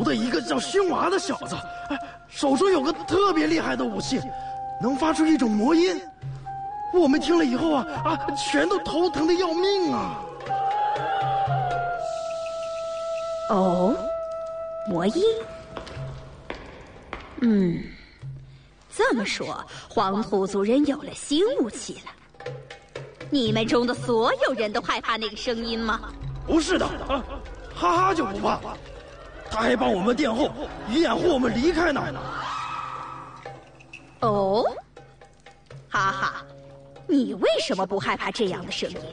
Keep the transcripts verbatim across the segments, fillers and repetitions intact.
的一个叫熏娃的小子，哎，手中有个特别厉害的武器，能发出一种魔音。我们听了以后啊啊，全都头疼的要命啊！ 哦，魔音。嗯，这么说，黄土族人有了新武器了。你们中的所有人都害怕那个声音吗？ 不是的，啊，哈哈就不怕，他还帮我们殿后，以掩护我们离开呢。 哦，哈哈，你为什么不害怕这样的声音？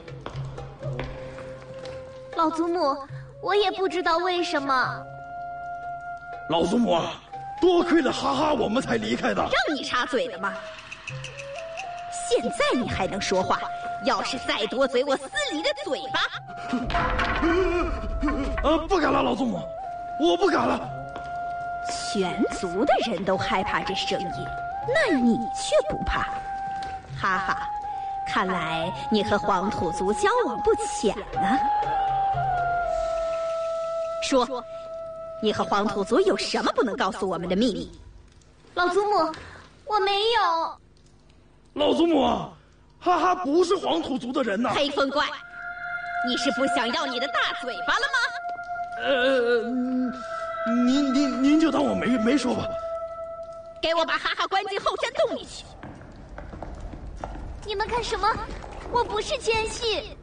老祖母，我也不知道为什么。 老祖母啊，多亏了哈哈，我们才离开的。 让你插嘴的吗？现在你还能说话？要是再多嘴，我撕你的嘴巴！ 呃，不敢了，老祖母，我不敢了。 全族的人都害怕这声音，那你却不怕？哈哈，看来你和黄土族交往不浅呢。说，你和黄土族有什么不能告诉我们的秘密？ 老祖母，我没有。 老祖母啊，哈哈不是黄土族的人呐。 黑风怪，你是不想要你的大嘴巴了吗？ 呃，您您您就当我没没说吧。 给我把哈哈关进后山洞里去。 你们看什么？我不是奸细。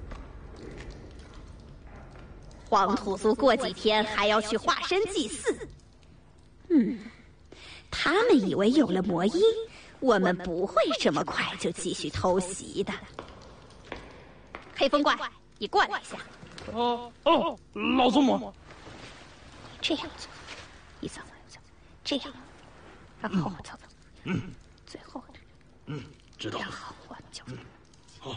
黄土族过几天还要去华山祭祀。嗯，他们以为有了魔音，我们不会这么快就继续偷袭的。黑风怪，你过来一下。 哦哦，老祖母。 这样做，一走走，这样，然后我走走， 嗯， 最后嗯，知道了。 然后我就走。 好。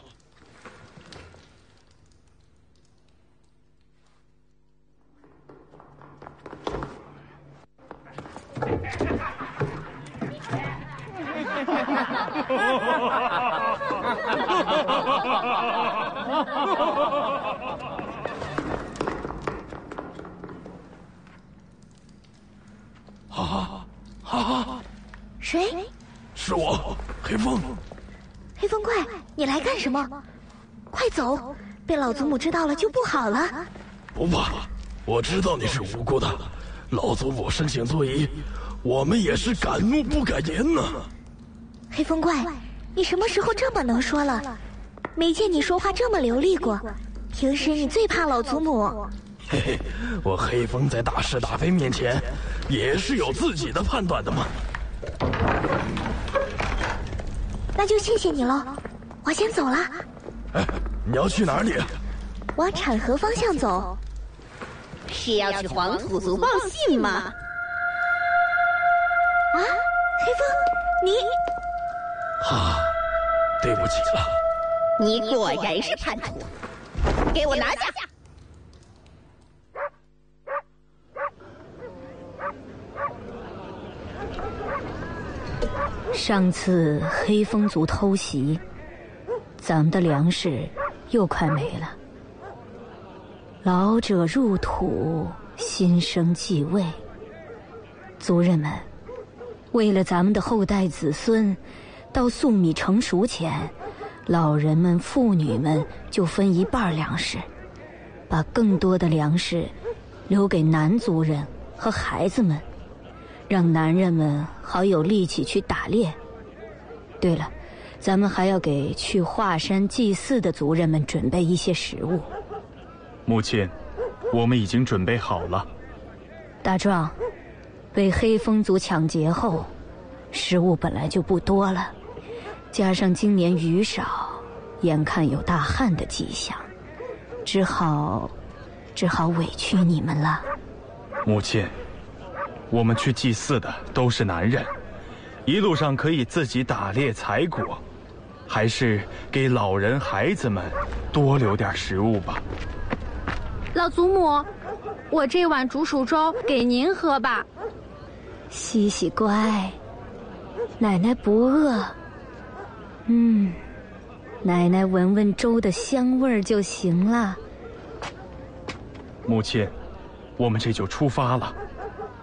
哈哈哈哈！ 谁？ 是我，黑风。 黑风怪，你来干什么？快走！被老祖母知道了就不好了。 不怕，我知道你是无辜的。老祖母生性多疑，我们也是敢怒不敢言呢。 黑风怪，你什么时候这么能说了？没见你说话这么流利过。平时你最怕老祖母。 嘿嘿，我黑风在大是大非面前，也是有自己的判断的嘛。 那就谢谢你喽，我先走了。 哎，你要去哪里？ 往产河方向走。 是要去黄土族报信吗？啊， 黑风，你…… 啊，对不起了。 你果然是叛徒，给我拿下！ 上次黑风族偷袭，咱们的粮食又快没了。老者入土，新生继位。族人们，为了咱们的后代子孙，到粟米成熟前，老人们、妇女们就分一半粮食，把更多的粮食留给男族人和孩子们，让男人们好有力气去打猎。对了，咱们还要给去华山祭祀的族人们准备一些食物。 母亲，我们已经准备好了。 大壮，被黑风族抢劫后，食物本来就不多了，加上今年雨少，眼看有大旱的迹象，只好只好委屈你们了。 母亲，我们去祭祀的都是男人，一路上可以自己打猎采果，还是给老人孩子们多留点食物吧。 老祖母，我这碗竹鼠粥给您喝吧。 西西乖，奶奶不饿。嗯，奶奶闻闻粥的香味儿就行了。 母亲，我们这就出发了。